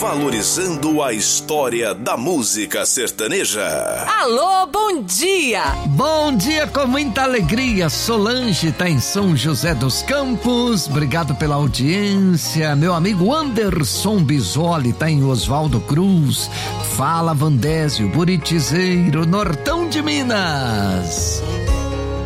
valorizando a história da música sertaneja. Alô, bom dia! Bom dia com muita alegria. Solange tá em São José dos Campos. Obrigado pela audiência. Meu amigo Anderson Bisoli tá em Oswaldo Cruz. Fala Vandésio, Buritizeiro, Nortão de Minas.